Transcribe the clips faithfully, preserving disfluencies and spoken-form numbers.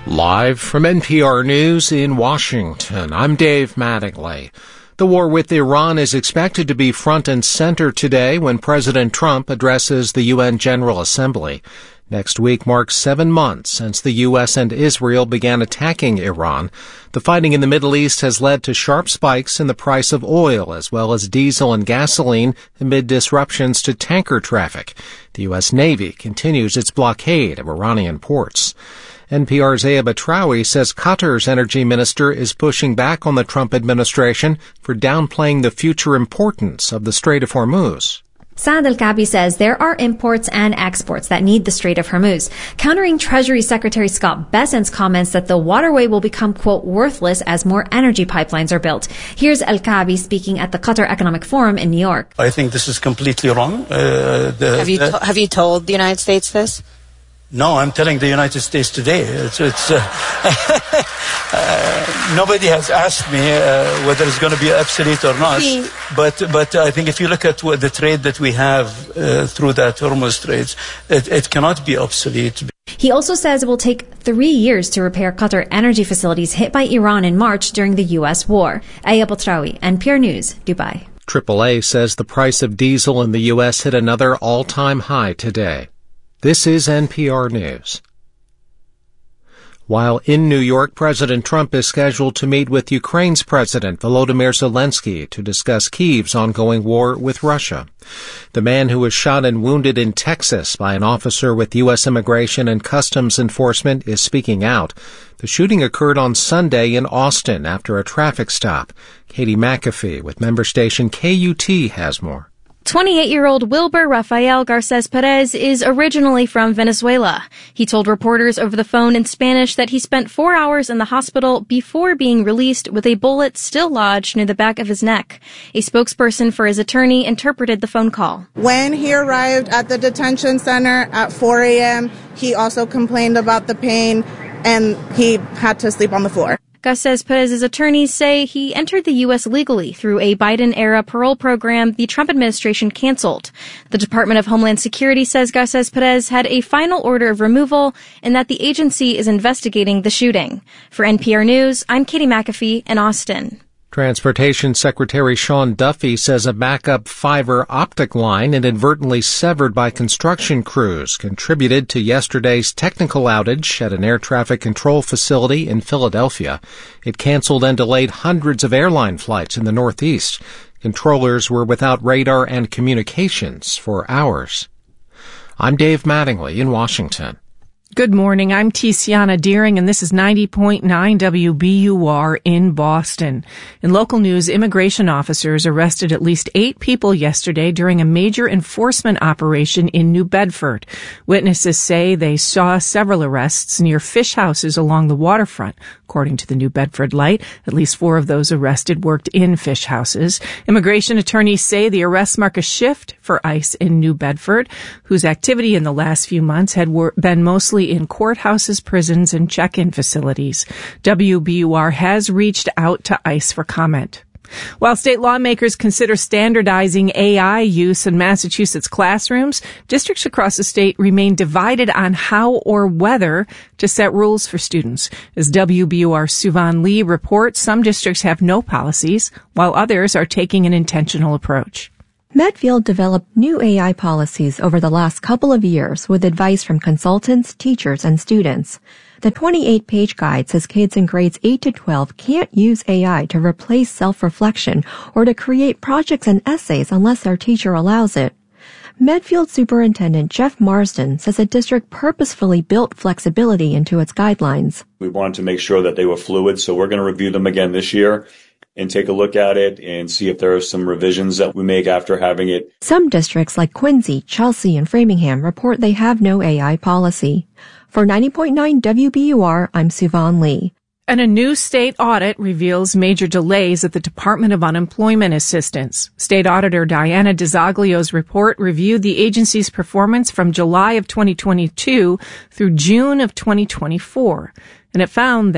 Live from N P R News in Washington, I'm Dave Mattingly. The war with Iran is expected to be front and center today when President Trump addresses the U N General Assembly. Next week marks seven months since the U S and Israel began attacking Iran. The fighting in the Middle East has led to sharp spikes in the price of oil as well as diesel and gasoline amid disruptions to tanker traffic. The U S Navy continues its blockade of Iranian ports. N P R's Aya Batrawi says Qatar's energy minister is pushing back on the Trump administration for downplaying the future importance of the Strait of Hormuz. Saad Al-Kaabi says there are imports and exports that need the Strait of Hormuz, countering Treasury Secretary Scott Bessent's comments that the waterway will become, quote, worthless as more energy pipelines are built. Here's Al-Kaabi speaking at the Qatar Economic Forum in New York. I think this is completely wrong. Uh, the, have, you to- have you told the United States this? No, I'm telling the United States today. It's, it's uh, uh, nobody has asked me uh, whether it's going to be obsolete or not. But but I think if you look at what the trade that we have uh, through that Hormuz Strait, it, it cannot be obsolete. He also says it will take three years to repair Qatar energy facilities hit by Iran in March during the U S war. Aya Batrawi, N P R News, Dubai. triple A says the price of diesel in the U S hit another all-time high today. This is N P R News. While in New York, President Trump is scheduled to meet with Ukraine's President Volodymyr Zelensky to discuss Kyiv's ongoing war with Russia. The man who was shot and wounded in Texas by an officer with U S Immigration and Customs Enforcement is speaking out. The shooting occurred on Sunday in Austin after a traffic stop. Katie McAfee with member station K U T has more. twenty-eight-year-old Wilber Rafael Garces Perez is originally from Venezuela. He told reporters over the phone in Spanish that he spent four hours in the hospital before being released with a bullet still lodged near the back of his neck. A spokesperson for his attorney interpreted the phone call. When he arrived at the detention center at four a.m., he also complained about the pain and he had to sleep on the floor. Garces Perez's attorneys say he entered the U S legally through a Biden-era parole program the Trump administration canceled. The Department of Homeland Security says Garces Perez had a final order of removal and that the agency is investigating the shooting. For N P R News, I'm Katie McAfee in Austin. Transportation Secretary Sean Duffy says a backup fiber optic line inadvertently severed by construction crews contributed to yesterday's technical outage at an air traffic control facility in Philadelphia. It canceled and delayed hundreds of airline flights in the Northeast. Controllers were without radar and communications for hours. I'm Dave Mattingly in Washington. Good morning. I'm Tiziana Deering, and this is ninety point nine W B U R in Boston. In local news, immigration officers arrested at least eight people yesterday during a major enforcement operation in New Bedford. Witnesses say they saw several arrests near fish houses along the waterfront. According to the New Bedford Light, at least four of those arrested worked in fish houses. Immigration attorneys say the arrests mark a shift for ICE in New Bedford, whose activity in the last few months had wor- been mostly in courthouses, prisons, and check-in facilities. W B U R has reached out to ICE for comment. While state lawmakers consider standardizing A I use in Massachusetts classrooms, districts across the state remain divided on how or whether to set rules for students. As W B U R's Suvan Lee reports, some districts have no policies, while others are taking an intentional approach. Medfield developed new A I policies over the last couple of years with advice from consultants, teachers, and students. The twenty-eight page guide says kids in grades eight to twelve can't use A I to replace self-reflection or to create projects and essays unless their teacher allows it. Medfield Superintendent Jeff Marsden says the district purposefully built flexibility into its guidelines. We wanted to make sure that they were fluid, so we're going to review them again this year and take a look at it and see if there are some revisions that we make after having it. Some districts like Quincy, Chelsea, and Framingham report they have no A I policy. For ninety point nine W B U R, I'm Suvan Lee. And a new state audit reveals major delays at the Department of Unemployment Assistance. State Auditor Diana DiZoglio's report reviewed the agency's performance from July of twenty twenty-two through June of twenty twenty-four. And it found that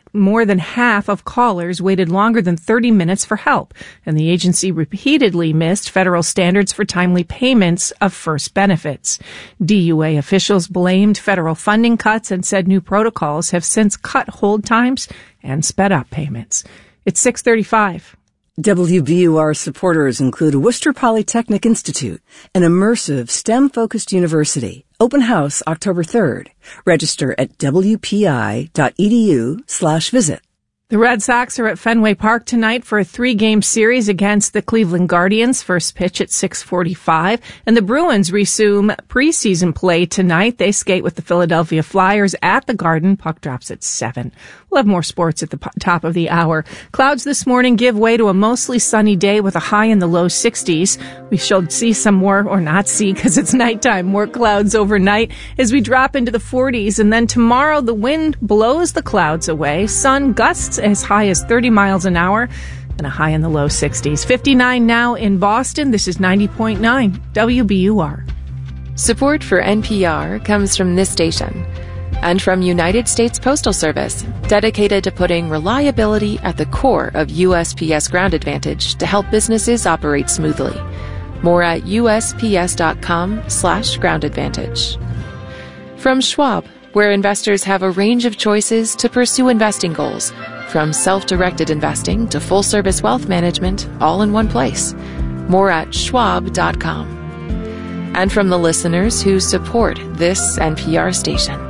more than half of callers waited longer than thirty minutes for help, and the agency repeatedly missed federal standards for timely payments of first benefits. D U A officials blamed federal funding cuts and said new protocols have since cut hold times and sped up payments. It's six thirty-five. W B U R supporters include Worcester Polytechnic Institute, an immersive STEM-focused university. Open house October third. Register at wpi.edu slash visit. The Red Sox are at Fenway Park tonight for a three-game series against the Cleveland Guardians. First pitch at six forty-five. And the Bruins resume preseason play tonight. They skate with the Philadelphia Flyers at the Garden. Puck drops at seven. We'll have more sports at the po- top of the hour. Clouds this morning give way to a mostly sunny day with a high in the low sixties. We shall see some more, or not see because it's nighttime, more clouds overnight as we drop into the forties. And then tomorrow the wind blows the clouds away. Sun gusts as high as thirty miles an hour and a high in the low sixties. fifty-nine now in Boston. This is ninety point nine W B U R. Support for N P R comes from this station and from United States Postal Service, dedicated to putting reliability at the core of U S P S Ground Advantage to help businesses operate smoothly. More at usps.com slash ground advantage. From Schwab, where investors have a range of choices to pursue investing goals, from self-directed investing to full-service wealth management, all in one place. More at schwab dot com. And from the listeners who support this N P R station.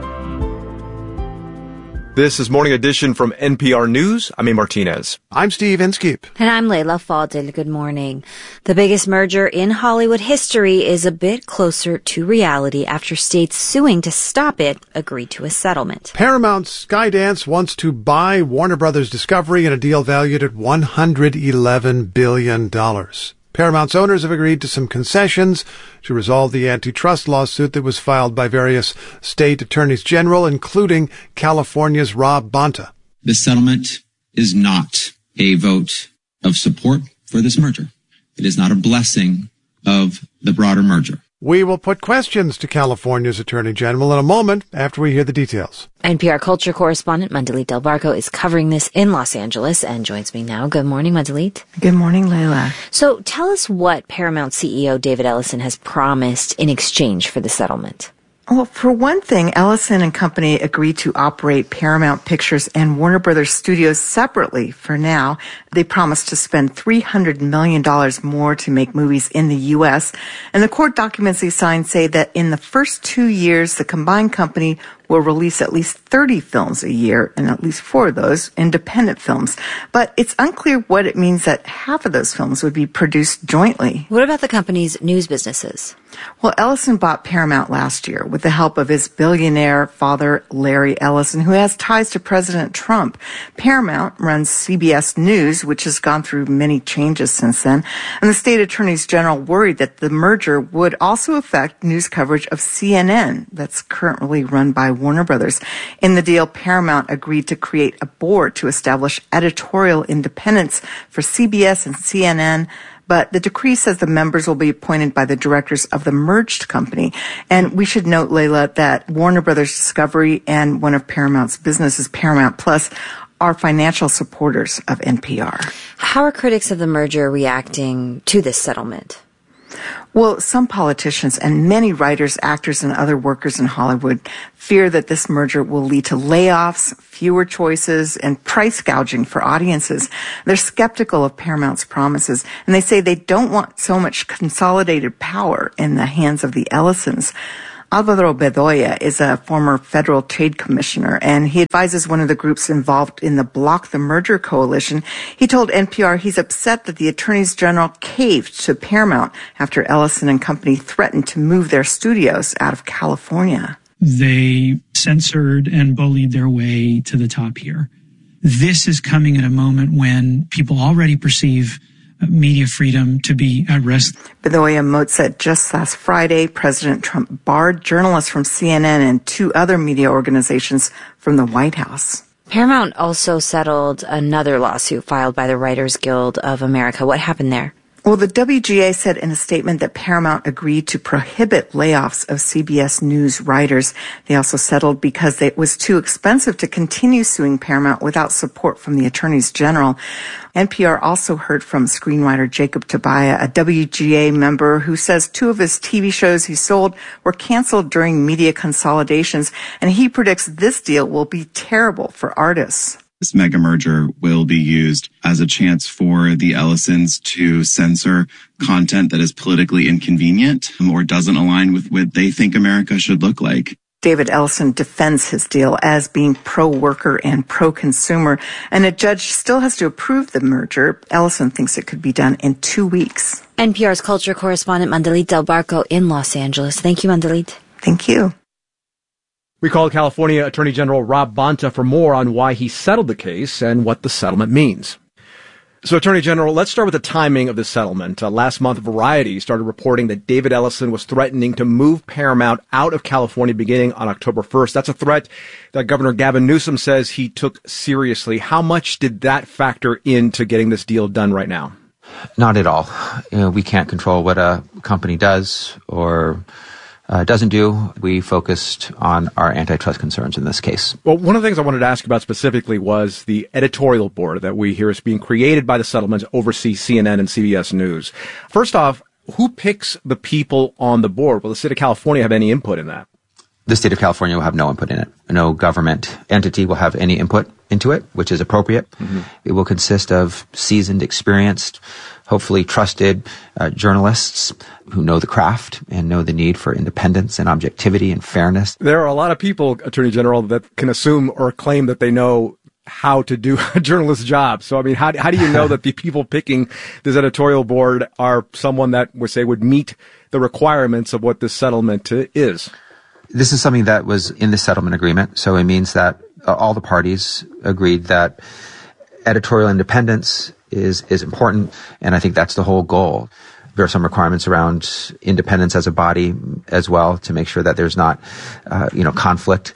This is Morning Edition from N P R News. I'm A. Martinez. I'm Steve Inskeep. And I'm Layla Faldin. Good morning. The biggest merger in Hollywood history is a bit closer to reality after states suing to stop it agreed to a settlement. Paramount's Skydance wants to buy Warner Brothers Discovery in a deal valued at one hundred eleven billion dollars. Paramount's owners have agreed to some concessions to resolve the antitrust lawsuit that was filed by various state attorneys general, including California's Rob Bonta. This settlement is not a vote of support for this merger. It is not a blessing of the broader merger. We will put questions to California's Attorney General in a moment after we hear the details. N P R culture correspondent Mandalit Del Barco is covering this in Los Angeles and joins me now. Good morning, Mandalit. Good morning, Layla. So tell us what Paramount C E O David Ellison has promised in exchange for the settlement. Well, for one thing, Ellison and Company agreed to operate Paramount Pictures and Warner Brothers Studios separately for now. They promised to spend three hundred million dollars more to make movies in the U S. And the court documents they signed say that in the first two years, the combined company will release at least thirty films a year, and at least four of those independent films. But it's unclear what it means that half of those films would be produced jointly. What about the company's news businesses? Well, Ellison bought Paramount last year with the help of his billionaire father, Larry Ellison, who has ties to President Trump. Paramount runs C B S News, which has gone through many changes since then. And the state attorneys general worried that the merger would also affect news coverage of C N N, that's currently run by Warner Brothers. In the deal, Paramount agreed to create a board to establish editorial independence for C B S and C N N. But the decree says the members will be appointed by the directors of the merged company. And we should note, Layla, that Warner Brothers Discovery and one of Paramount's businesses, Paramount Plus, are financial supporters of N P R. How are critics of the merger reacting to this settlement? Well, some politicians and many writers, actors, and other workers in Hollywood fear that this merger will lead to layoffs, fewer choices, and price gouging for audiences. They're skeptical of Paramount's promises, and they say they don't want so much consolidated power in the hands of the Ellisons. Alvaro Bedoya is a former federal trade commissioner, and he advises one of the groups involved in the Block the Merger coalition. He told N P R he's upset that the attorneys general caved to Paramount after Ellison and Company threatened to move their studios out of California. They censored and bullied their way to the top here. This is coming at a moment when people already perceive media freedom to be at risk. Bedoya Moat said just last Friday, President Trump barred journalists from C N N and two other media organizations from the White House. Paramount also settled another lawsuit filed by the Writers Guild of America. What happened there? Well, the W G A said in a statement that Paramount agreed to prohibit layoffs of C B S News writers. They also settled because it was too expensive to continue suing Paramount without support from the attorneys general. N P R also heard from screenwriter Jacob Tobiah, a W G A member who says two of his T V shows he sold were canceled during media consolidations, and he predicts this deal will be terrible for artists. This mega merger will be used as a chance for the Ellisons to censor content that is politically inconvenient or doesn't align with what they think America should look like. David Ellison defends his deal as being pro-worker and pro-consumer, and a judge still has to approve the merger. Ellison thinks it could be done in two weeks. N P R's culture correspondent Mandalit Del Barco in Los Angeles. Thank you, Mandalit. Thank you. We called California Attorney General Rob Bonta for more on why he settled the case and what the settlement means. So, Attorney General, let's start with the timing of this settlement. Uh, last month, Variety started reporting that David Ellison was threatening to move Paramount out of California beginning on October first. That's a threat that Governor Gavin Newsom says he took seriously. How much did that factor into getting this deal done right now? Not at all. You know, we can't control what a company does or Uh, doesn't do. We focused on our antitrust concerns in this case. Well, one of the things I wanted to ask about specifically was the editorial board that we hear is being created by the settlement to oversee C N N and C B S News. First off, who picks the people on the board? Will the state of California have any input in that? The state of California will have no input in it. No government entity will have any input into it, which is appropriate. Mm-hmm. It will consist of seasoned, experienced, hopefully trusted uh, journalists who know the craft and know the need for independence and objectivity and fairness. There are a lot of people, Attorney General, that can assume or claim that they know how to do a journalist's job. So, I mean, how, how do you know that the people picking this editorial board are someone that would say would meet the requirements of what this settlement is? This is something that was in the settlement agreement. So it means that uh, all the parties agreed that editorial independence is, is important. And I think that's the whole goal. There are some requirements around independence as a body as well to make sure that there's not, uh, you know, conflict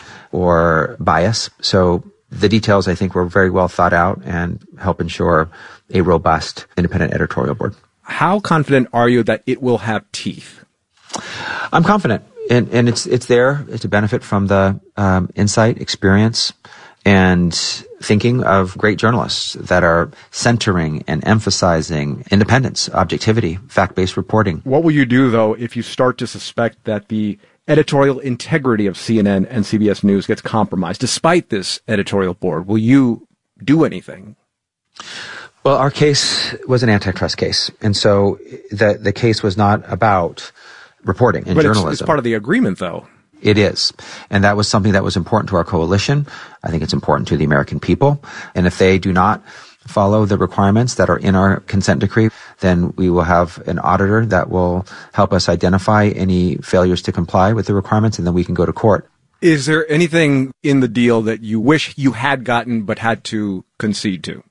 or bias. So the details, I think, were very well thought out and help ensure a robust independent editorial board. How confident are you that it will have teeth? I'm confident. And, and it's, it's there to benefit from the, um, insight, experience, and thinking of great journalists that are centering and emphasizing independence, objectivity, fact-based reporting. What will you do, though, if you start to suspect that the editorial integrity of C N N and C B S News gets compromised, despite this editorial board? Will you do anything? Well, our case was an antitrust case, and so the, the case was not about reporting and but journalism. It's, it's part of the agreement, though. It is. And that was something that was important to our coalition. I think it's important to the American people. And if they do not follow the requirements that are in our consent decree, then we will have an auditor that will help us identify any failures to comply with the requirements, and then we can go to court. Is there anything in the deal that you wish you had gotten but had to concede to?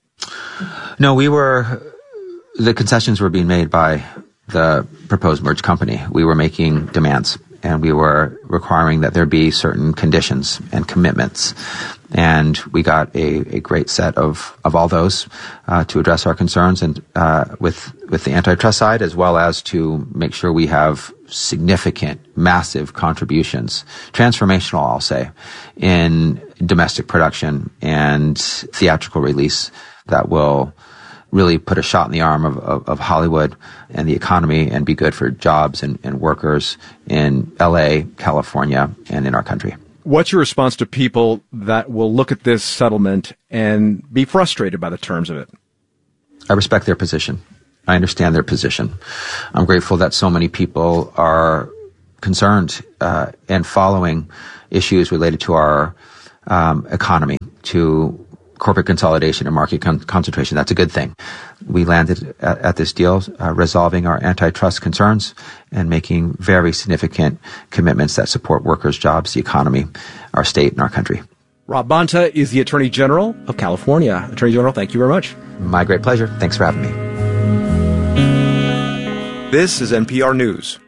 No, we were, the concessions were being made by the proposed merged company. We were making demands, and we were requiring that there be certain conditions and commitments. And we got a, a great set of, of all those uh, to address our concerns and uh, with with the antitrust side, as well as to make sure we have significant, massive contributions, transformational, I'll say, in domestic production and theatrical release that will really put a shot in the arm of, of, of Hollywood and the economy and be good for jobs and, and workers in L A, California, and in our country. What's your response to people that will look at this settlement and be frustrated by the terms of it? I respect their position. I understand their position. I'm grateful that so many people are concerned uh, and following issues related to our um, economy, to corporate consolidation and market con- concentration. That's a good thing. We landed at, at this deal uh, resolving our antitrust concerns and making very significant commitments that support workers, jobs, the economy, our state, and our country. Rob Bonta is the Attorney General of California. Attorney General, thank you very much. My great pleasure. Thanks for having me. This is N P R News.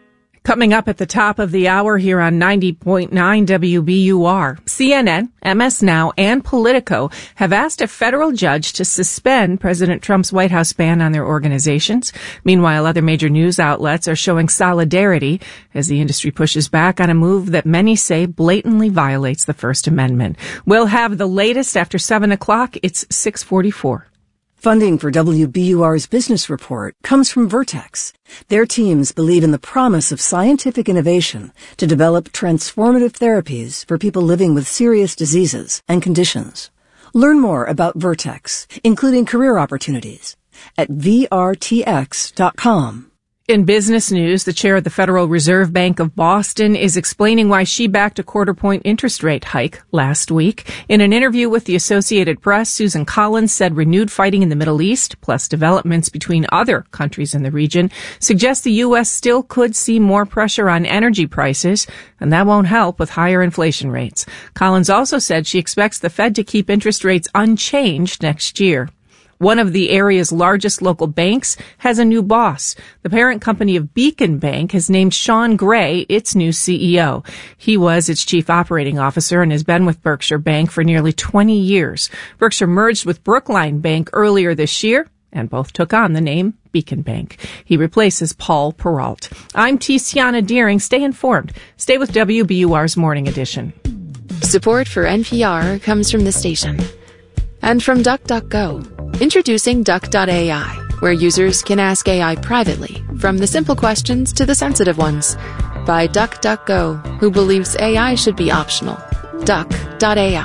Coming up at the top of the hour here on ninety point nine W B U R, C N N, M S Now, and Politico have asked a federal judge to suspend President Trump's White House ban on their organizations. Meanwhile, other major news outlets are showing solidarity as the industry pushes back on a move that many say blatantly violates the First Amendment. We'll have the latest after seven o'clock. It's six forty-four. Funding for W B U R's business report comes from Vertex. Their teams believe in the promise of scientific innovation to develop transformative therapies for people living with serious diseases and conditions. Learn more about Vertex, including career opportunities, at V R T X dot com. In business news, the chair of the Federal Reserve Bank of Boston is explaining why she backed a quarter-point interest rate hike last week. In an interview with the Associated Press, Susan Collins said renewed fighting in the Middle East, plus developments between other countries in the region, suggest the U S still could see more pressure on energy prices, and that won't help with higher inflation rates. Collins also said she expects the Fed to keep interest rates unchanged next year. One of the area's largest local banks has a new boss. The parent company of Beacon Bank has named Sean Gray its new C E O. He was its chief operating officer and has been with Berkshire Bank for nearly twenty years. Berkshire merged with Brookline Bank earlier this year, and both took on the name Beacon Bank. He replaces Paul Peralt. I'm Tiziana Deering. Stay informed. Stay with W B U R's Morning Edition. Support for N P R comes from the station and from DuckDuckGo. Introducing Duck dot A I, where users can ask A I privately, from the simple questions to the sensitive ones, by DuckDuckGo, who believes A I should be optional. Duck dot A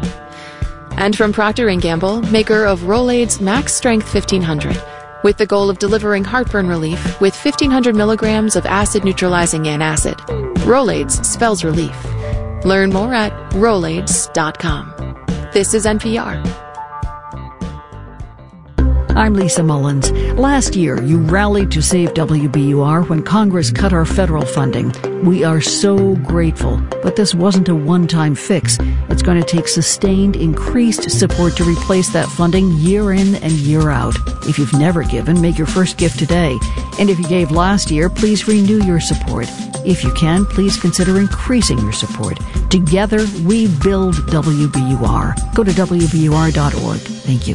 I. And from Procter and Gamble, maker of Rolaids Max Strength fifteen hundred, with the goal of delivering heartburn relief with fifteen hundred milligrams of acid-neutralizing antacid. Rolaids spells relief. Learn more at Rolaids dot com. This is N P R. I'm Lisa Mullins. Last year, you rallied to save W B U R when Congress cut our federal funding. We are so grateful, but this wasn't a one-time fix. It's going to take sustained, increased support to replace that funding year in and year out. If you've never given, make your first gift today. And if you gave last year, please renew your support. If you can, please consider increasing your support. Together, we build W B U R. Go to W B U R dot org. Thank you.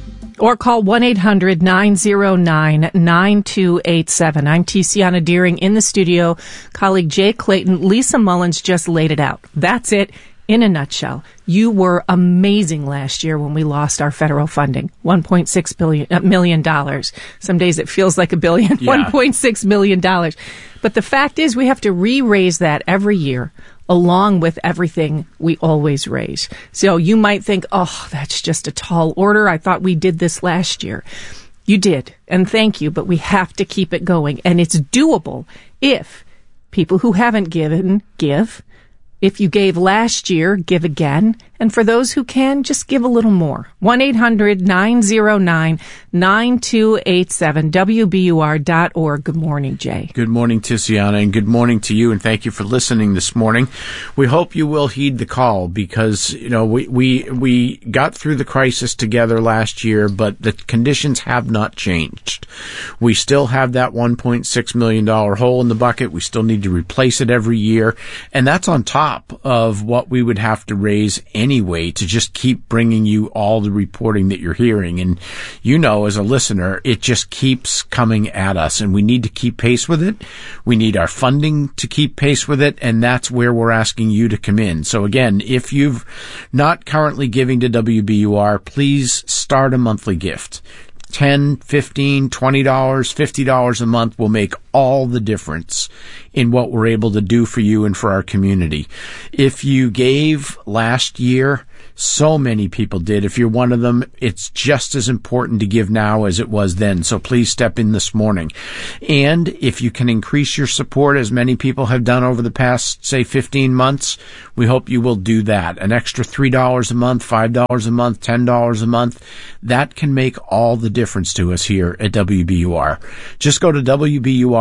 Or call one eight hundred nine oh nine nine two eight seven. I'm Tiziana Deering in the studio. Colleague Jay Clayton, Lisa Mullins just laid it out. That's it in a nutshell. You were amazing last year when we lost our federal funding. one point six billion, uh, million dollars. Some days it feels like a billion. Yeah. one point six million dollars. But the fact is we have to re-raise that every year, along with everything we always raise. So you might think, oh, that's just a tall order. I thought we did this last year. You did, and thank you, but we have to keep it going. And it's doable if people who haven't given, give. If you gave last year, give again. And for those who can, just give a little more. one eight hundred nine oh nine nine two eight seven, W B U R dot org. Good morning, Jay. Good morning, Tiziana, and good morning to you, and thank you for listening this morning. We hope you will heed the call because, you know, we, we, we got through the crisis together last year, but the conditions have not changed. We still have that one point six million dollars hole in the bucket. We still need to replace it every year, and that's on top of what we would have to raise anyway to just keep bringing you all the reporting that you're hearing. And you know, as a listener, it just keeps coming at us, and we need to keep pace with it. We need our funding to keep pace with it, and that's where we're asking you to come in. So again, if you've not currently giving to W B U R, please start a monthly gift. ten dollars, fifteen dollars, twenty dollars, fifty dollars a month will make all the difference in what we're able to do for you and for our community. If you gave last year, so many people did. If you're one of them, it's just as important to give now as it was then. So please step in this morning. And if you can increase your support, as many people have done over the past, say, fifteen months, we hope you will do that. An extra three dollars a month, five dollars a month, ten dollars a month, that can make all the difference to us here at W B U R. Just go to W B U R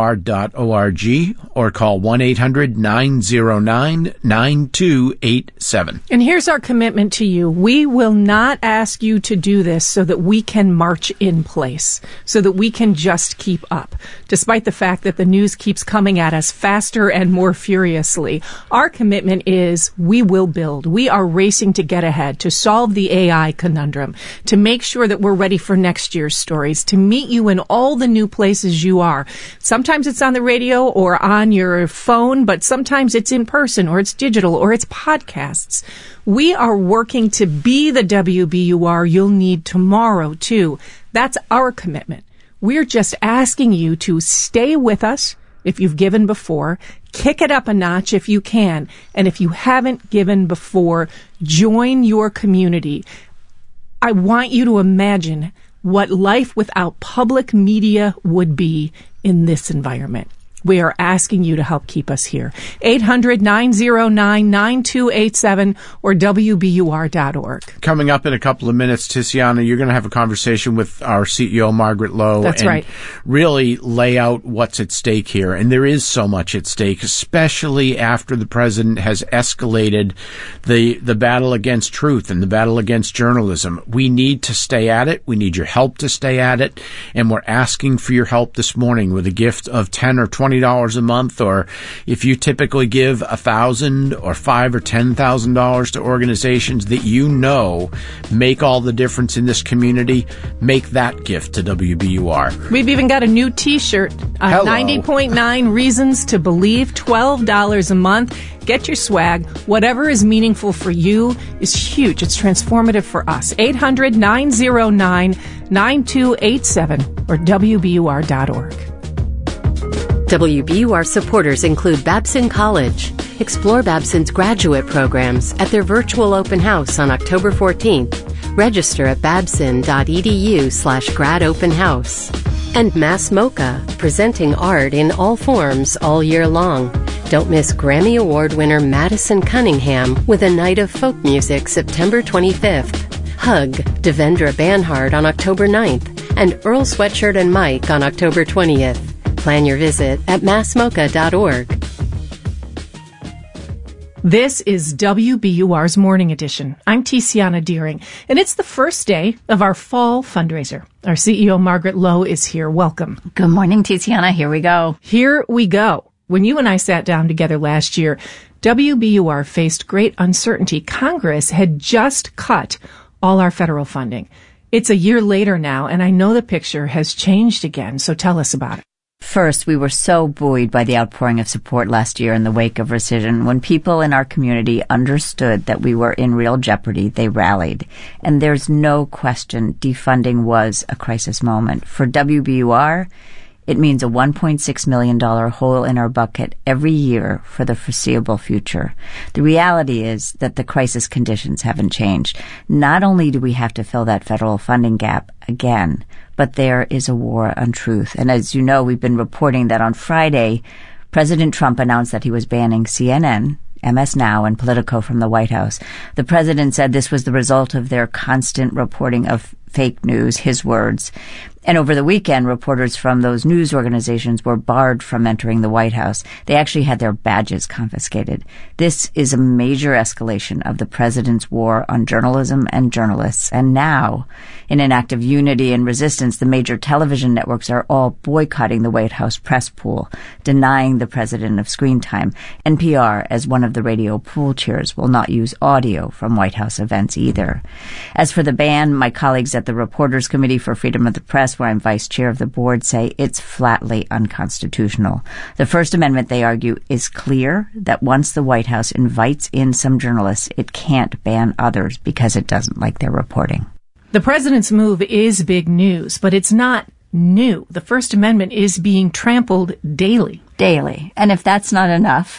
R dot org or call one eight hundred nine oh nine nine two eight seven. And here's our commitment to you. We will not ask you to do this so that we can march in place, so that we can just keep up, despite the fact that the news keeps coming at us faster and more furiously. Our commitment is we will build. We are racing to get ahead, to solve the A I conundrum, to make sure that we're ready for next year's stories, to meet you in all the new places you are. Sometimes it's on the radio or on your phone, but sometimes it's in person or it's digital or it's podcasts. We are working to be the W B U R you'll need tomorrow, too. That's our commitment. We're just asking you to stay with us if you've given before, kick it up a notch if you can, and if you haven't given before, join your community. I want you to imagine what life without public media would be in this environment. We are asking you to help keep us here. eight hundred nine oh nine nine two eight seven or W B U R dot org. Coming up in a couple of minutes, Tiziana, you're going to have a conversation with our C E O, Margaret Lowe. That's and right. really lay out what's at stake here. And there is so much at stake, especially after the president has escalated the, the battle against truth and the battle against journalism. We need to stay at it. We need your help to stay at it. And we're asking for your help this morning with a gift of ten or twenty dollars a month, or if you typically give a thousand or five or ten thousand dollars to organizations that you know make all the difference in this community, make that gift to W B U R. We've even got a new T-shirt, uh, ninety point nine Reasons to Believe, twelve dollars a month. Get your swag. Whatever is meaningful for you is huge. It's transformative for us. eight hundred nine oh nine nine two eight seven or W B U R dot org. W B U R supporters include Babson College. Explore Babson's graduate programs at their virtual open house on October fourteenth. Register at babson.edu slash grad open house. And Mass MoCA, presenting art in all forms all year long. Don't miss Grammy Award winner Madison Cunningham with a night of folk music September twenty-fifth. Hug, Devendra Banhart on October ninth. And Earl Sweatshirt and Mike on October twentieth. Plan your visit at mass mocha dot org. This is W B U R's Morning Edition. I'm Tiziana Deering, and it's the first day of our fall fundraiser. Our C E O, Margaret Lowe, is here. Welcome. Good morning, Tiziana. Here we go. Here we go. When you and I sat down together last year, W B U R faced great uncertainty. Congress had just cut all our federal funding. It's a year later now, and I know the picture has changed again, so tell us about it. First, we were so buoyed by the outpouring of support last year in the wake of rescission. When people in our community understood that we were in real jeopardy, they rallied. And there's no question defunding was a crisis moment. For W B U R, it means a one point six million dollars hole in our bucket every year for the foreseeable future. The reality is that the crisis conditions haven't changed. Not only do we have to fill that federal funding gap again, but there is a war on truth. And as you know, we've been reporting that on Friday, President Trump announced that he was banning C N N, M S Now, and Politico from the White House. The president said this was the result of their constant reporting of fake news, his words. And over the weekend, reporters from those news organizations were barred from entering the White House. They actually had their badges confiscated. This is a major escalation of the president's war on journalism and journalists. And now, in an act of unity and resistance, the major television networks are all boycotting the White House press pool, denying the president of screen time. N P R, as one of the radio pool chairs, will not use audio from White House events either. As for the ban, my colleagues at the Reporters Committee for Freedom of the Press, where I'm vice chair of the board, say it's flatly unconstitutional. The First Amendment, they argue, is clear that once the White House invites in some journalists, it can't ban others because it doesn't like their reporting. The president's move is big news, but it's not new. The First Amendment is being trampled daily. Daily. And if that's not enough,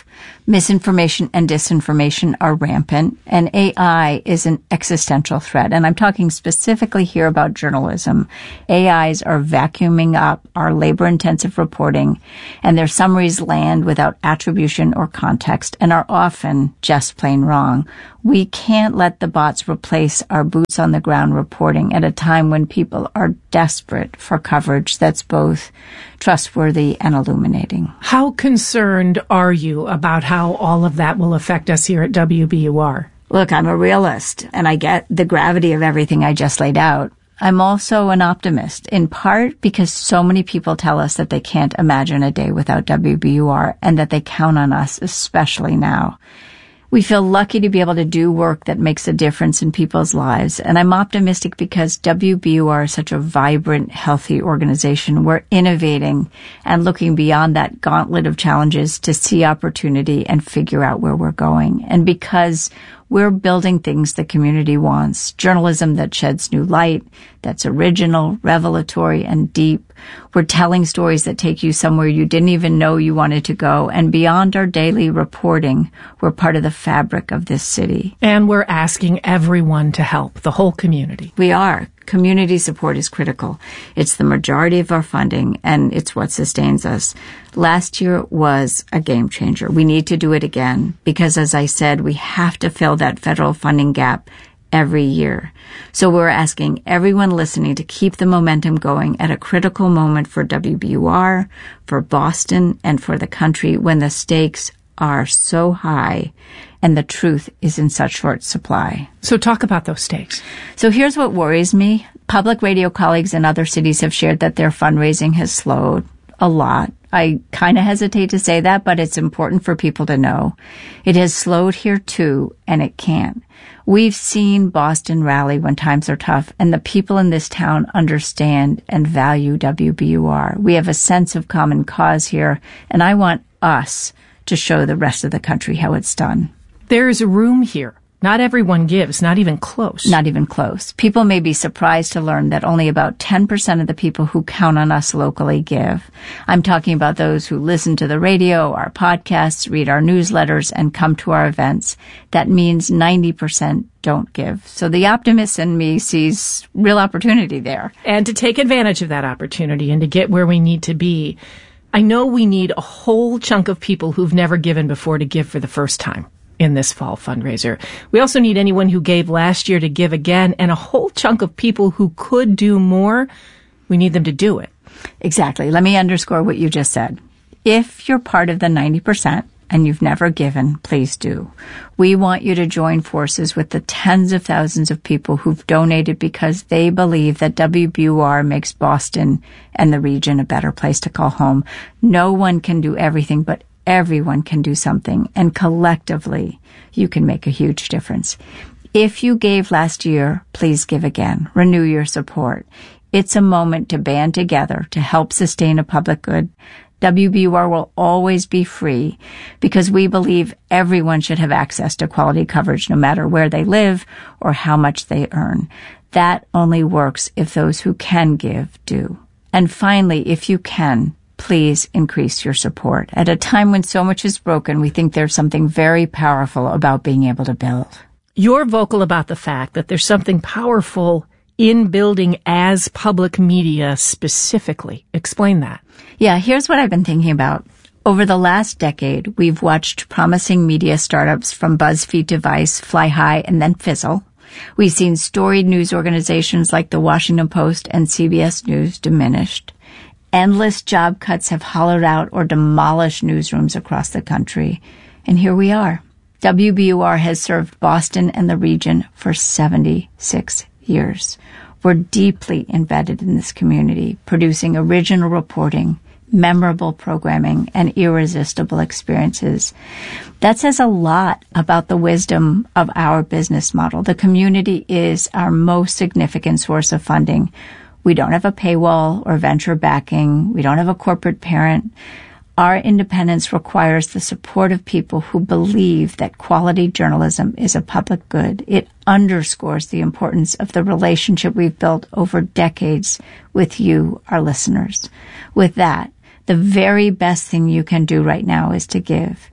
Misinformation and disinformation are rampant, and A I is an existential threat. And I'm talking specifically here about journalism. A Is are vacuuming up our labor-intensive reporting, and their summaries land without attribution or context and are often just plain wrong. We can't let the bots replace our boots-on-the-ground reporting at a time when people are desperate for coverage that's both trustworthy and illuminating. How concerned are you about how all of that will affect us here at W B U R? Look, I'm a realist, and I get the gravity of everything I just laid out. I'm also an optimist, in part because so many people tell us that they can't imagine a day without W B U R and that they count on us, especially now. We feel lucky to be able to do work that makes a difference in people's lives. And I'm optimistic because W B U R is such a vibrant, healthy organization. We're innovating and looking beyond that gauntlet of challenges to see opportunity and figure out where we're going. And because we're building things the community wants, journalism that sheds new light, that's original, revelatory, and deep. We're telling stories that take you somewhere you didn't even know you wanted to go. And beyond our daily reporting, we're part of the fabric of this city. And we're asking everyone to help, the whole community. We are. Community support is critical. It's the majority of our funding, and it's what sustains us. Last year was a game changer. We need to do it again because, as I said, we have to fill that federal funding gap every year. So we're asking everyone listening to keep the momentum going at a critical moment for W B U R, for Boston, and for the country when the stakes are so high and the truth is in such short supply. So talk about those stakes. So here's what worries me. Public radio colleagues in other cities have shared that their fundraising has slowed a lot. I kind of hesitate to say that, but it's important for people to know. It has slowed here too, and it can't. We've seen Boston rally when times are tough, and the people in this town understand and value W B U R. We have a sense of common cause here, and I want us to show the rest of the country how it's done. There's room here. Not everyone gives, not even close. Not even close. People may be surprised to learn that only about ten percent of the people who count on us locally give. I'm talking about those who listen to the radio, our podcasts, read our newsletters, and come to our events. That means ninety percent don't give. So the optimist in me sees real opportunity there. And to take advantage of that opportunity and to get where we need to be, I know we need a whole chunk of people who've never given before to give for the first time in this fall fundraiser. We also need anyone who gave last year to give again, and a whole chunk of people who could do more. We need them to do it. Exactly. Let me underscore what you just said. If you're part of the ninety percent and you've never given, please do. We want you to join forces with the tens of thousands of people who've donated because they believe that W B U R makes Boston and the region a better place to call home. No one can do everything, but everyone can do something, and collectively, you can make a huge difference. If you gave last year, please give again. Renew your support. It's a moment to band together to help sustain a public good. W B U R will always be free because we believe everyone should have access to quality coverage no matter where they live or how much they earn. That only works if those who can give do. And finally, if you can, please increase your support. At a time when so much is broken, we think there's something very powerful about being able to build. You're vocal about the fact that there's something powerful in building as public media specifically. Explain that. Yeah, here's what I've been thinking about. Over the last decade, we've watched promising media startups from BuzzFeed to Vice fly high and then fizzle. We've seen storied news organizations like the Washington Post and C B S News diminished. Endless job cuts have hollowed out or demolished newsrooms across the country. And here we are. W B U R has served Boston and the region for seventy-six years. We're deeply embedded in this community, producing original reporting, memorable programming, and irresistible experiences. That says a lot about the wisdom of our business model. The community is our most significant source of funding. We don't have a paywall or venture backing. We don't have a corporate parent. Our independence requires the support of people who believe that quality journalism is a public good. It underscores the importance of the relationship we've built over decades with you, our listeners. With that, the very best thing you can do right now is to give.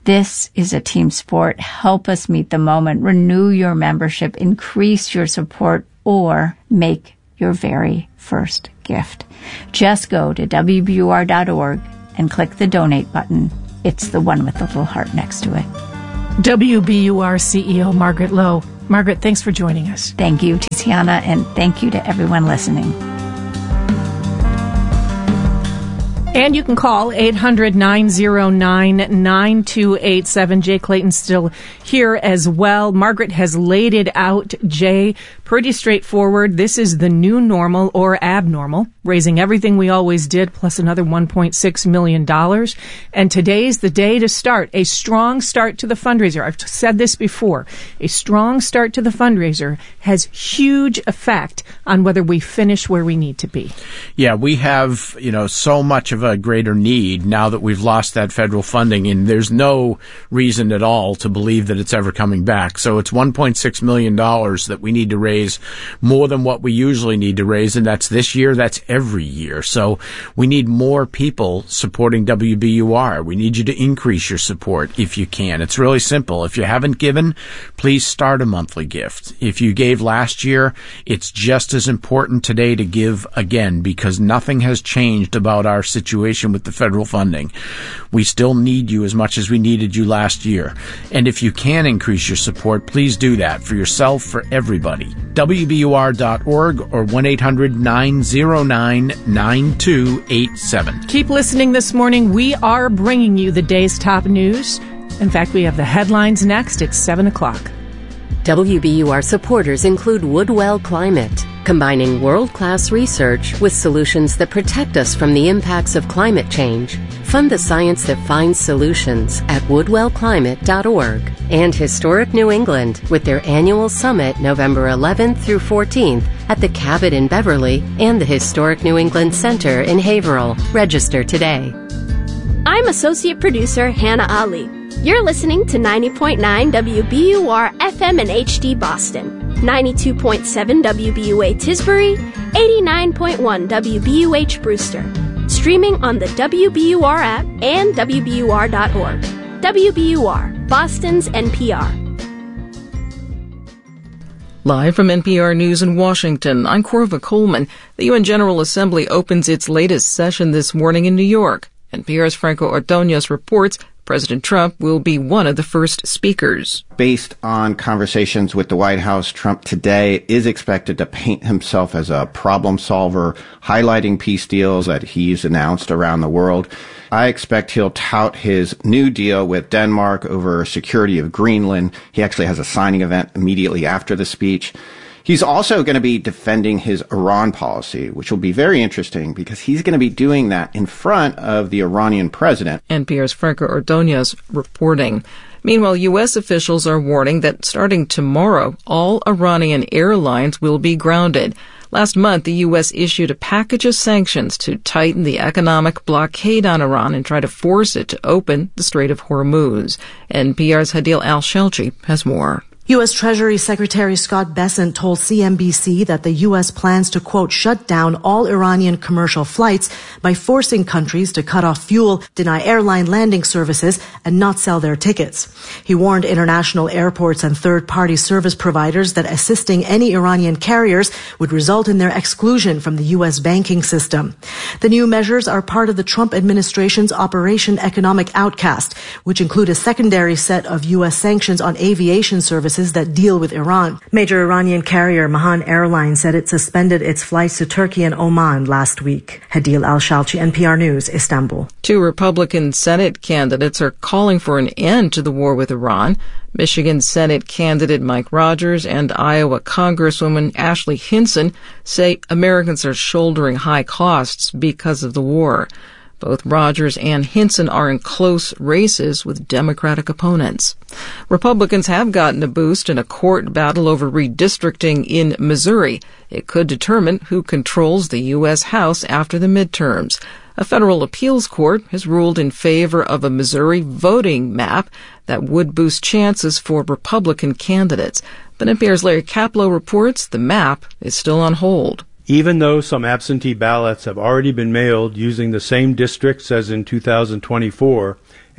This is a team sport. Help us meet the moment. Renew your membership, increase your support, or make your very first gift. Just go to W B U R dot org and click the donate button. It's the one with the little heart next to it. W B U R C E O Margaret Lowe. Margaret, thanks for joining us. Thank you, Tiziana, and thank you to everyone listening. And you can call eight hundred, nine oh nine, nine two eight seven. Jay Clayton's still here as well. Margaret has laid it out, Jay. Pretty straightforward. This is the new normal or abnormal, raising everything we always did plus another one point six million dollars. And today's the day to start. A strong start to the fundraiser. I've said this before. A strong start to the fundraiser has huge effect on whether we finish where we need to be. Yeah, we have, you know, so much of a greater need now that we've lost that federal funding, and there's no reason at all to believe that it's ever coming back. So it's one point six million dollars that we need to raise, more than what we usually need to raise, and that's this year, that's every year. So we need more people supporting W B U R. We need you to increase your support if you can. It's really simple. If you haven't given, please start a monthly gift. If you gave last year, it's just as important today to give again, because nothing has changed about our situation with the federal funding. We still need you as much as we needed you last year. And if you can increase your support, please do that for yourself, for everybody. W B U R dot org or one eight hundred, nine oh nine, nine two eight seven. Keep listening this morning. We are bringing you the day's top news. In fact, we have the headlines next at seven o'clock. W B U R supporters include Woodwell Climate, combining world-class research with solutions that protect us from the impacts of climate change. Fund the science that finds solutions at woodwell climate dot org. And Historic New England with their annual summit November eleventh through fourteenth at the Cabot in Beverly and the Historic New England Center in Haverhill. Register today. I'm Associate Producer Hannah Ali. You're listening to ninety point nine W B U R F M and H D Boston, ninety-two point seven W B U A Tisbury, eighty-nine point one W B U H Brewster. Streaming on the W B U R app and W B U R dot org. W B U R, Boston's N P R. Live from N P R News in Washington, I'm Corva Coleman. The U N General Assembly opens its latest session this morning in New York. N P R's Franco Ordonez reports President Trump will be one of the first speakers. Based on conversations with the White House, Trump today is expected to paint himself as a problem solver, highlighting peace deals that he's announced around the world. I expect he'll tout his new deal with Denmark over security of Greenland. He actually has a signing event immediately after the speech. He's also going to be defending his Iran policy, which will be very interesting because he's going to be doing that in front of the Iranian president. N P R's Franco Ordonez reporting. Meanwhile, U S officials are warning that starting tomorrow, all Iranian airlines will be grounded. Last month, the U S issued a package of sanctions to tighten the economic blockade on Iran and try to force it to open the Strait of Hormuz. N P R's Hadil Al-Shelchi has more. U S. Treasury Secretary Scott Bessent told C N B C that the U S plans to, quote, shut down all Iranian commercial flights by forcing countries to cut off fuel, deny airline landing services, and not sell their tickets. He warned international airports and third-party service providers that assisting any Iranian carriers would result in their exclusion from the U S banking system. The new measures are part of the Trump administration's Operation Economic Outcast, which include a secondary set of U S sanctions on aviation services that deal with Iran. Major Iranian carrier Mahan Airlines said it suspended its flights to Turkey and Oman last week. Hadil Al-Shalchi, N P R News, Istanbul. Two Republican Senate candidates are calling for an end to the war with Iran. Michigan Senate candidate Mike Rogers and Iowa Congresswoman Ashley Hinson say Americans are shouldering high costs because of the war. Both Rogers and Hinson are in close races with Democratic opponents. Republicans have gotten a boost in a court battle over redistricting in Missouri. It could determine who controls the U S House after the midterms. A federal appeals court has ruled in favor of a Missouri voting map that would boost chances for Republican candidates. But N P R's Larry Kaplow reports the map is still on hold. Even though some absentee ballots have already been mailed using the same districts as in two thousand twenty-four,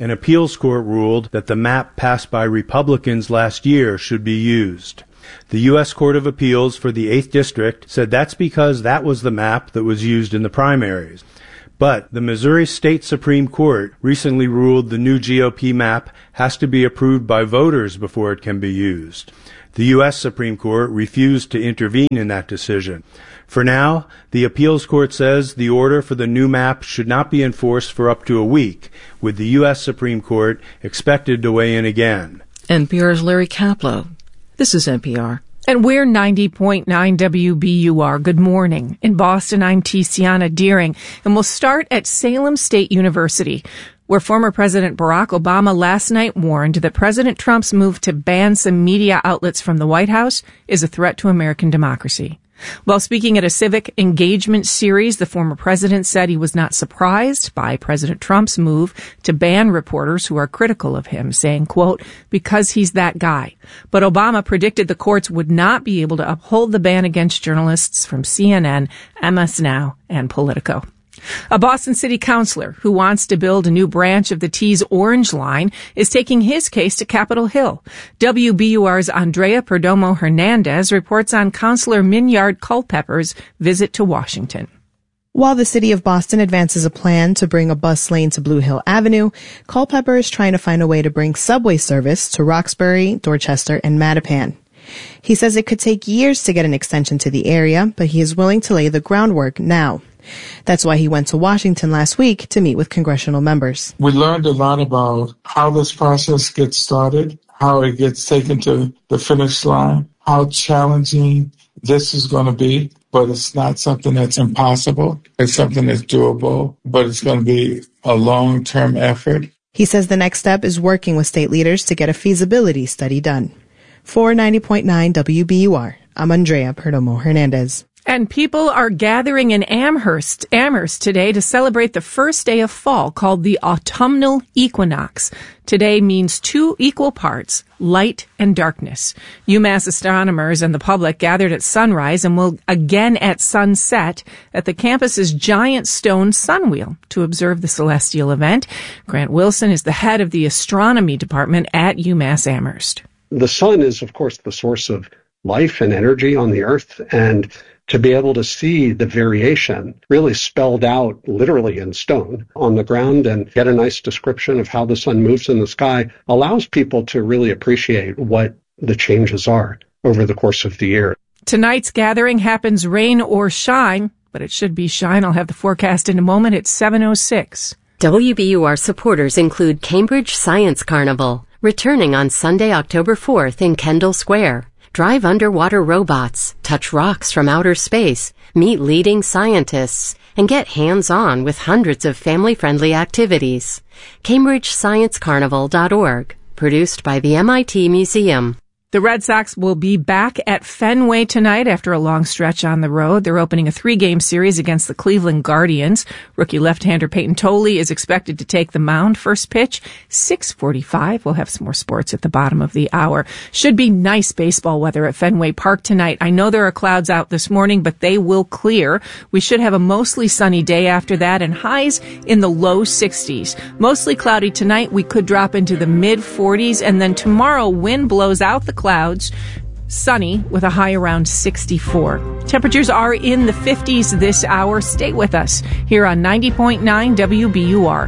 an appeals court ruled that the map passed by Republicans last year should be used. The U S Court of Appeals for the eighth District said that's because that was the map that was used in the primaries. But the Missouri State Supreme Court recently ruled the new G O P map has to be approved by voters before it can be used. The U S Supreme Court refused to intervene in that decision. For now, the appeals court says the order for the new map should not be enforced for up to a week, with the U S Supreme Court expected to weigh in again. N P R's Larry Kaplow. This is N P R. And we're ninety point nine W B U R. Good morning. In Boston, I'm Tiziana Deering, and we'll start at Salem State University, where former President Barack Obama last night warned that President Trump's move to ban some media outlets from the White House is a threat to American democracy. While speaking at a civic engagement series, the former president said he was not surprised by President Trump's move to ban reporters who are critical of him, saying, quote, because he's that guy. But Obama predicted the courts would not be able to uphold the ban against journalists from C N N, M S Now, and Politico. A Boston City councilor who wants to build a new branch of the T's Orange Line is taking his case to Capitol Hill. W B U R's Andrea Perdomo Hernandez reports on Councilor Minyard Culpepper's visit to Washington. While the city of Boston advances a plan to bring a bus lane to Blue Hill Avenue, Culpepper is trying to find a way to bring subway service to Roxbury, Dorchester, and Mattapan. He says it could take years to get an extension to the area, but he is willing to lay the groundwork now. That's why he went to Washington last week to meet with congressional members. We learned a lot about how this process gets started, how it gets taken to the finish line, how challenging this is going to be, but it's not something that's impossible. It's something that's doable, but it's going to be a long-term effort. He says the next step is working with state leaders to get a feasibility study done. For ninety point nine W B U R, I'm Andrea Perdomo Hernandez. And people are gathering in Amherst, Amherst today to celebrate the first day of fall, called the autumnal equinox. Today means two equal parts, light and darkness. UMass astronomers and the public gathered at sunrise and will again at sunset at the campus's giant stone sunwheel to observe the celestial event. Grant Wilson is the head of the astronomy department at UMass Amherst. The sun is, of course, the source of life and energy on the earth, and to be able to see the variation really spelled out literally in stone on the ground and get a nice description of how the sun moves in the sky allows people to really appreciate what the changes are over the course of the year. Tonight's gathering happens rain or shine, but it should be shine. I'll have the forecast in a moment. It's seven oh six. W B U R supporters include Cambridge Science Carnival, returning on Sunday, October fourth in Kendall Square. Drive underwater robots, touch rocks from outer space, meet leading scientists, and get hands-on with hundreds of family-friendly activities. Cambridge Science Carnival dot org, produced by the M I T Museum. The Red Sox will be back at Fenway tonight after a long stretch on the road. They're opening a three-game series against the Cleveland Guardians. Rookie left-hander Peyton Tolley is expected to take the mound. First pitch, six forty-five. We'll have some more sports at the bottom of the hour. Should be nice baseball weather at Fenway Park tonight. I know there are clouds out this morning, but they will clear. We should have a mostly sunny day after that and highs in the low sixties. Mostly cloudy tonight. We could drop into the mid forties, and then tomorrow wind blows out the clouds, sunny with a high around sixty-four. Temperatures are in the fifties this hour. Stay with us here on ninety point nine W B U R.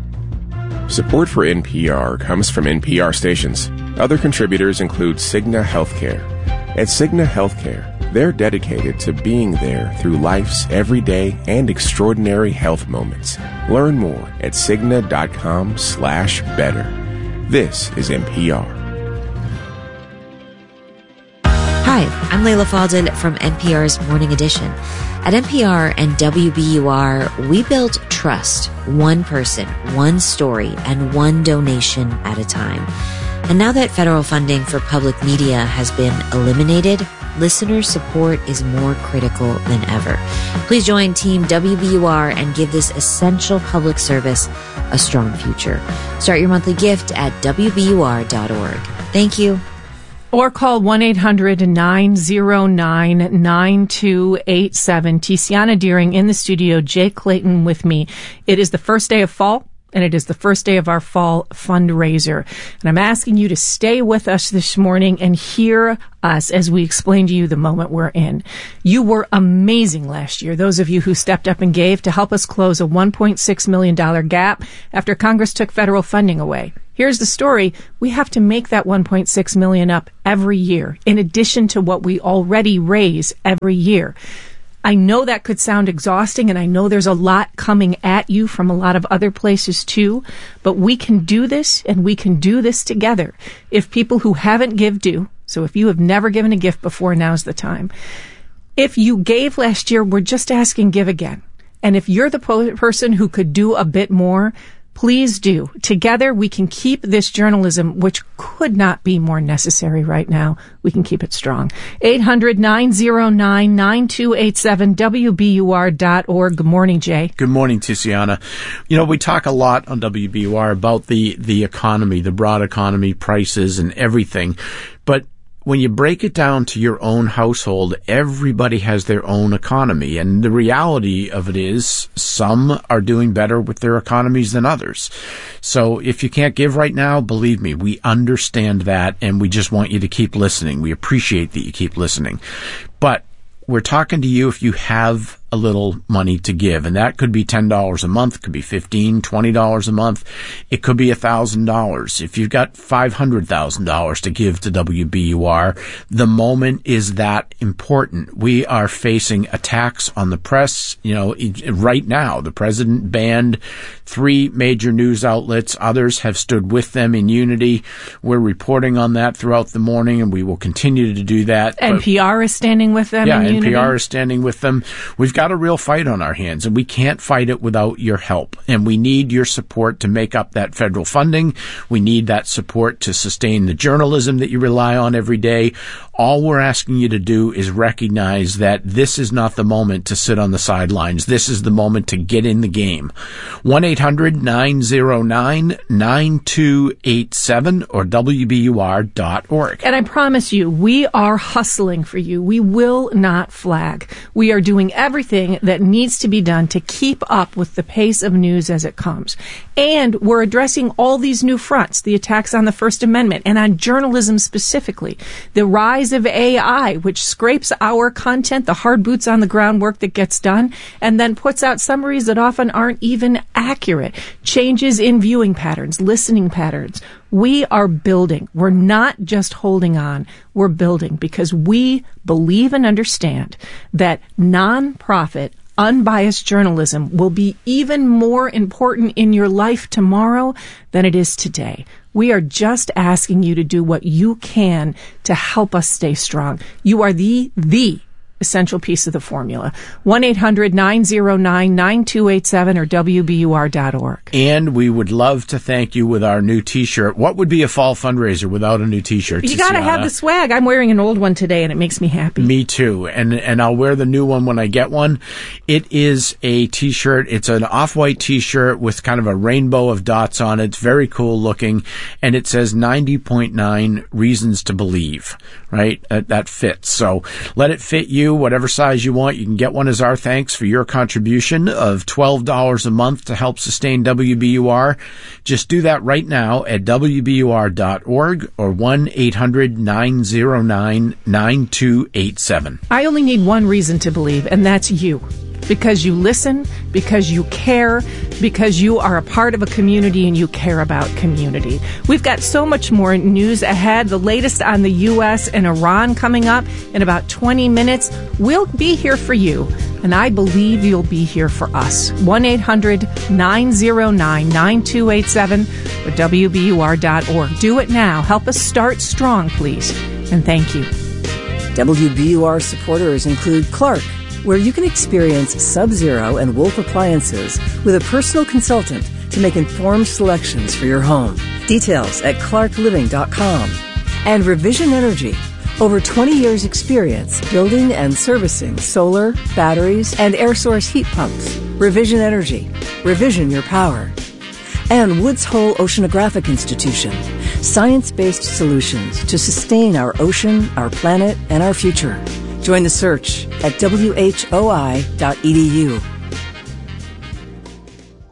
Support for N P R comes from N P R stations. Other contributors include Cigna Healthcare. At Cigna Healthcare, they're dedicated to being there through life's everyday and extraordinary health moments. Learn more at Cigna.com slash better. This is N P R. Hi, I'm Layla Faldin from N P R's Morning Edition. At N P R and W B U R, we build trust, one person, one story, and one donation at a time. And now that federal funding for public media has been eliminated, listener support is more critical than ever. Please join Team W B U R and give this essential public service a strong future. Start your monthly gift at W B U R dot org. Thank you. Or call one eight hundred nine oh nine nine two eight seven. Tiziana Deering in the studio, Jay Clayton with me. It is the first day of fall, and it is the first day of our fall fundraiser. And I'm asking you to stay with us this morning and hear us as we explain to you the moment we're in. You were amazing last year, those of you who stepped up and gave to help us close a one point six million dollars gap after Congress took federal funding away. Here's the story. We have to make that one point six million dollars up every year, in addition to what we already raise every year. I know that could sound exhausting, and I know there's a lot coming at you from a lot of other places too, but we can do this, and we can do this together. If people who haven't give do, so if you have never given a gift before, now's the time. If you gave last year, we're just asking, give again. And if you're the po- person who could do a bit more, please do. Together, we can keep this journalism, which could not be more necessary right now. We can keep it strong. eight hundred, nine oh nine, nine two eight seven, W B U R dot org. Good morning, Jay. Good morning, Tiziana. You know, we talk a lot on W B U R about the, the economy, the broad economy, prices and everything. But when you break it down to your own household, everybody has their own economy. And the reality of it is some are doing better with their economies than others. So if you can't give right now, believe me, we understand that, and we just want you to keep listening. We appreciate that you keep listening. But we're talking to you if you have a little money to give, and that could be ten dollars a month, could be fifteen dollars, twenty dollars a month. It could be one thousand dollars. If you've got five hundred thousand dollars to give to W B U R, the moment is that important. We are facing attacks on the press. You know, right now, the president banned three major news outlets. Others have stood with them in unity. We're reporting on that throughout the morning, and we will continue to do that. N P R but, is standing with them yeah, in unity? N P R is standing with them. We've got a real fight on our hands, and we can't fight it without your help. And we need your support to make up that federal funding. We need that support to sustain the journalism that you rely on every day. All we're asking you to do is recognize that this is not the moment to sit on the sidelines. This is the moment to get in the game. one eight hundred, nine oh nine, nine two eight seven or W B U R dot org. And I promise you, we are hustling for you. We will not flag. We are doing everything that needs to be done to keep up with the pace of news as it comes. And we're addressing all these new fronts, the attacks on the First Amendment and on journalism specifically, the rise of A I, which scrapes our content, the hard boots on the ground work that gets done, and then puts out summaries that often aren't even accurate, changes in viewing patterns, listening patterns. We are building. We're not just holding on. We're building because we believe and understand that nonprofit, unbiased journalism will be even more important in your life tomorrow than it is today. We are just asking you to do what you can to help us stay strong. You are the, the essential piece of the formula. one eight hundred, nine oh nine, nine two eight seven or W B U R dot org. And we would love to thank you with our new T-shirt. What would be a fall fundraiser without a new T-shirt? You got to have the swag. I'm wearing an old one today, and it makes me happy. Me too. And and I'll wear the new one when I get one. It is a T-shirt. It's an off-white T-shirt with kind of a rainbow of dots on it. It's very cool looking. And it says ninety point nine Reasons to Believe, right? Uh, that fits. So let it fit you. Whatever size you want, you can get one as our thanks for your contribution of twelve dollars a month to help sustain W B U R. Just do that right now at W B U R dot org or one eight hundred, nine oh nine, nine two eight seven. I only need one reason to believe, and that's you. Because you listen, because you care, because you are a part of a community and you care about community. We've got so much more news ahead. The latest on the U S and Iran coming up in about twenty minutes. We'll be here for you, and I believe you'll be here for us. one eight hundred, nine oh nine, nine two eight seven or W B U R dot org. Do it now. Help us start strong, please. And thank you. W B U R supporters include Clark, where you can experience Sub-Zero and Wolf appliances with a personal consultant to make informed selections for your home. Details at clark living dot com. And Revision Energy, over twenty years experience building and servicing solar, batteries, and air source heat pumps. Revision Energy. Revision your power. And Woods Hole Oceanographic Institution, science-based solutions to sustain our ocean, our planet, and our future. Join the search at W H O I dot E D U.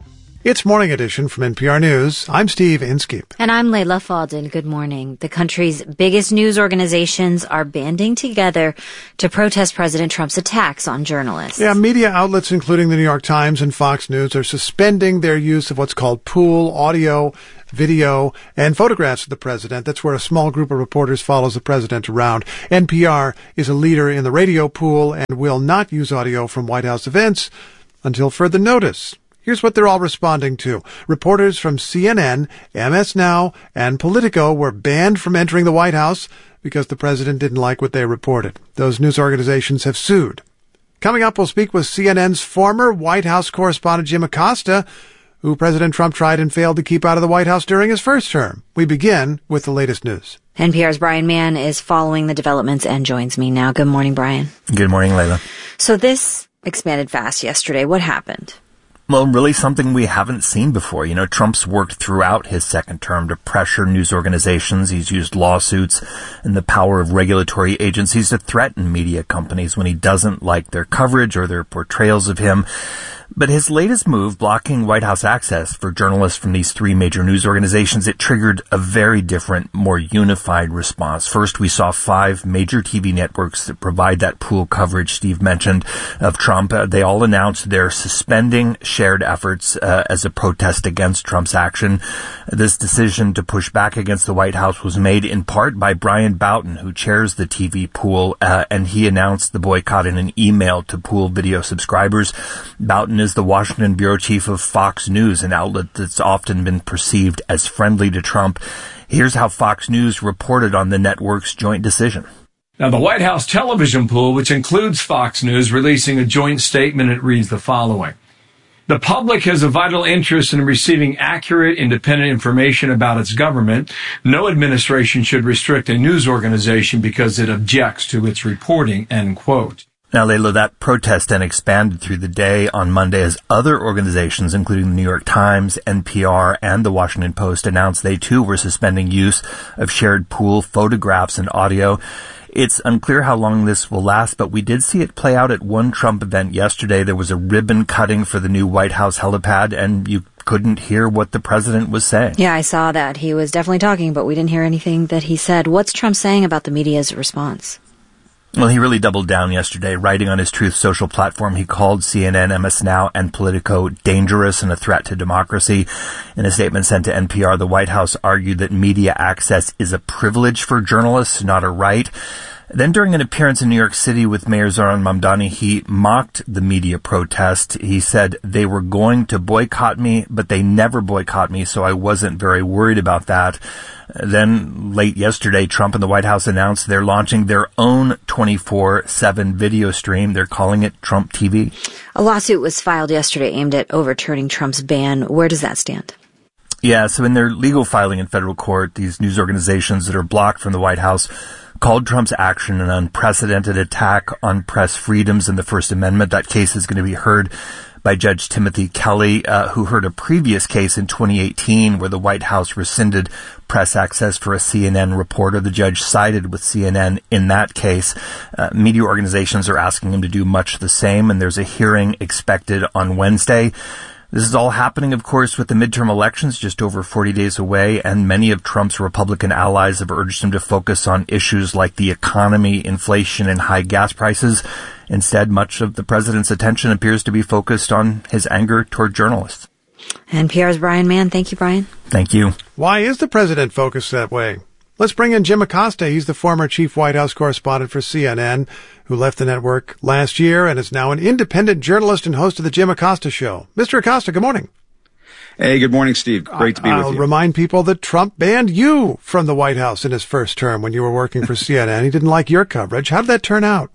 It's Morning Edition from N P R News. I'm Steve Inskeep. And I'm Layla Faldin. Good morning. The country's biggest news organizations are banding together to protest President Trump's attacks on journalists. Yeah, media outlets, including the New York Times and Fox News, are suspending their use of what's called pool audio, video, and photographs of the president. That's where a small group of reporters follows the president around. N P R is a leader in the radio pool and will not use audio from White House events until further notice. Here's what they're all responding to. Reporters from C N N, M S Now, and Politico were banned from entering the White House because the president didn't like what they reported. Those news organizations have sued. Coming up, we'll speak with C N N's former White House correspondent Jim Acosta, who President Trump tried and failed to keep out of the White House during his first term. We begin with the latest news. N P R's Brian Mann is following the developments and joins me now. Good morning, Brian. Good morning, Layla. So this expanded fast yesterday. What happened? Well, really something we haven't seen before. You know, Trump's worked throughout his second term to pressure news organizations. He's used lawsuits and the power of regulatory agencies to threaten media companies when he doesn't like their coverage or their portrayals of him. But his latest move, blocking White House access for journalists from these three major news organizations, it triggered a very different, more unified response. First, we saw five major T V networks that provide that pool coverage Steve mentioned of Trump. Uh, they all announced they're suspending shared efforts uh, as a protest against Trump's action. This decision to push back against the White House was made in part by Brian Boughton, who chairs the T V pool, uh, and he announced the boycott in an email to pool video subscribers. Boughton is the Washington bureau chief of Fox News, an outlet that's often been perceived as friendly to Trump. Here's how Fox News reported on the network's joint decision. Now, the White House television pool, which includes Fox News, releasing a joint statement. It reads the following. The public has a vital interest in receiving accurate, independent information about its government. No administration should restrict a news organization because it objects to its reporting, end quote. Now, Layla, that protest then expanded through the day on Monday as other organizations, including the New York Times, N P R, and the Washington Post, announced they too were suspending use of shared pool photographs and audio. It's unclear how long this will last, but we did see it play out at one Trump event yesterday. There was a ribbon cutting for the new White House helipad, and you couldn't hear what the president was saying. Yeah, I saw that. He was definitely talking, but we didn't hear anything that he said. What's Trump saying about the media's response? Well, he really doubled down yesterday. Writing on his Truth Social platform, he called C N N, M S Now, and Politico dangerous and a threat to democracy. In a statement sent to N P R, the White House argued that media access is a privilege for journalists, not a right. Then during an appearance in New York City with Mayor Zohran Mamdani, he mocked the media protest. He said they were going to boycott me, but they never boycott me, so I wasn't very worried about that. Then late yesterday, Trump and the White House announced they're launching their own twenty-four seven video stream. They're calling it Trump T V. A lawsuit was filed yesterday aimed at overturning Trump's ban. Where does that stand? Yeah, so in their legal filing in federal court, these news organizations that are blocked from the White House called Trump's action an unprecedented attack on press freedoms and the First Amendment. That case is going to be heard by Judge Timothy Kelly, uh, who heard a previous case in twenty eighteen where the White House rescinded press access for a C N N reporter. The judge sided with C N N in that case. Uh, media organizations are asking him to do much the same, and there's a hearing expected on Wednesday. This is all happening, of course, with the midterm elections just over forty days away, and many of Trump's Republican allies have urged him to focus on issues like the economy, inflation, and high gas prices. Instead, much of the president's attention appears to be focused on his anger toward journalists. N P R's Brian Mann. Thank you, Brian. Thank you. Why is the president focused that way? Let's bring in Jim Acosta. He's the former chief White House correspondent for C N N, who left the network last year and is now an independent journalist and host of the Jim Acosta Show. Mister Acosta, good morning. Hey, good morning, Steve. Great to be I'll with you. I'll remind people that Trump banned you from the White House in his first term when you were working for C N N. He didn't like your coverage. How did that turn out?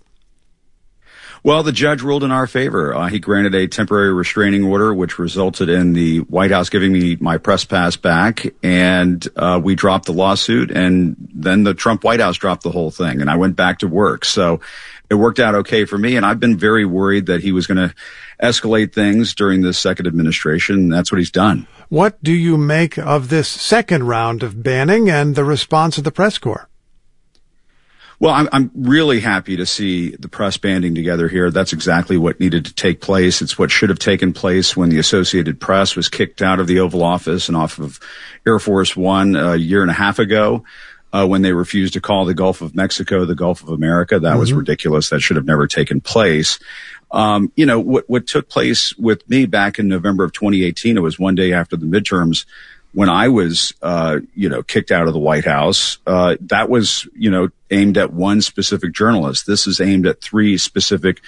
Well, the judge ruled in our favor. Uh, he granted a temporary restraining order, which resulted in the White House giving me my press pass back, and uh, we dropped the lawsuit, and then the Trump White House dropped the whole thing, and I went back to work. So it worked out okay for me, and I've been very worried that he was going to escalate things during this second administration, and that's what he's done. What do you make of this second round of banning and the response of the press corps? Well, I'm, I'm really happy to see the press banding together here. That's exactly what needed to take place. It's what should have taken place when the Associated Press was kicked out of the Oval Office and off of Air Force One a year and a half ago, uh, when they refused to call the Gulf of Mexico the Gulf of America. That mm-hmm. was ridiculous. That should have never taken place. Um, you know, what, what took place with me back in November of twenty eighteen, it was one day after the midterms, when I was, uh, you know, kicked out of the White House. Uh, that was, you know, aimed at one specific journalist. This is aimed at three specific